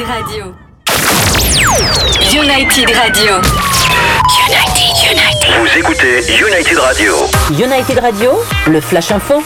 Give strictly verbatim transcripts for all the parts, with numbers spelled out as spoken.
Radio. United Radio. United, United. Vous écoutez United Radio. United Radio, le Flash Info.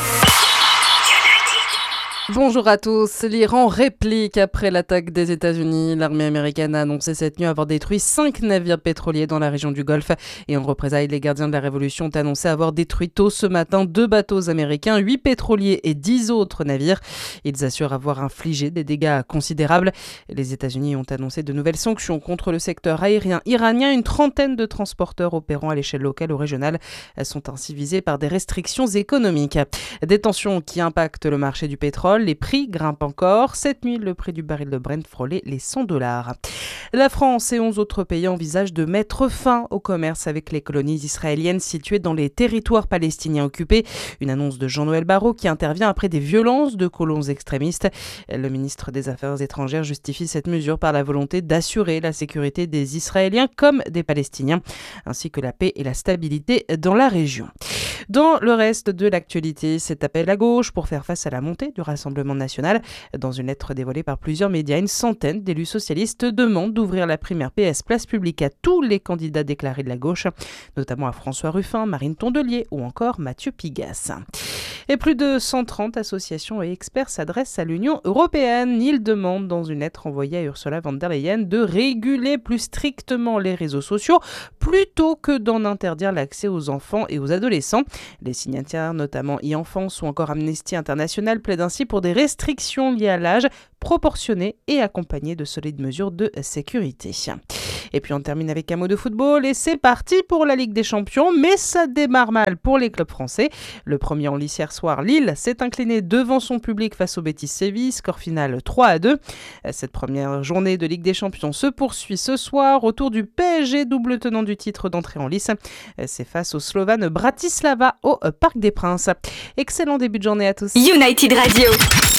Bonjour à tous. L'Iran réplique après l'attaque des États-Unis. L'armée américaine a annoncé cette nuit avoir détruit cinq navires pétroliers dans la région du Golfe. Et en représailles, les gardiens de la Révolution ont annoncé avoir détruit tôt ce matin deux bateaux américains, huit pétroliers et dix autres navires. Ils assurent avoir infligé des dégâts considérables. Les États-Unis ont annoncé de nouvelles sanctions contre le secteur aérien iranien. Une trentaine de transporteurs opérant à l'échelle locale ou régionale sont ainsi visés par des restrictions économiques. Des tensions qui impactent le marché du pétrole. Les prix grimpent encore. Cette nuit, le prix du baril de Brent frôlait les cent dollars. La France et onze autres pays envisagent de mettre fin au commerce avec les colonies israéliennes situées dans les territoires palestiniens occupés. Une annonce de Jean-Noël Barrot qui intervient après des violences de colons extrémistes. Le ministre des Affaires étrangères justifie cette mesure par la volonté d'assurer la sécurité des Israéliens comme des Palestiniens, ainsi que la paix et la stabilité dans la région. Dans le reste de l'actualité, cet appel à gauche pour faire face à la montée du Rassemblement national. Dans une lettre dévoilée par plusieurs médias, une centaine d'élus socialistes demandent d'ouvrir la primaire P S Place Publique à tous les candidats déclarés de la gauche, notamment à François Ruffin, Marine Tondelier ou encore Mathieu Pigasse. Et plus de cent trente associations et experts s'adressent à l'Union européenne. Ils demandent dans une lettre envoyée à Ursula von der Leyen de réguler plus strictement les réseaux sociaux plutôt que d'en interdire l'accès aux enfants et aux adolescents. Les signataires, notamment e-enfance ou encore Amnesty International, plaident ainsi pour des restrictions liées à l'âge proportionnées et accompagnées de solides mesures de sécurité. Et puis on termine avec un mot de football et c'est parti pour la Ligue des Champions, mais ça démarre mal pour les clubs français. Le premier en lice hier soir, Lille, s'est incliné devant son public face au Betis Séville, score final trois à deux. Cette première journée de Ligue des Champions se poursuit ce soir autour du P S G, double tenant du titre d'entrée en lice. C'est face au Slovan Bratislava au Parc des Princes. Excellent début de journée à tous. United Radio.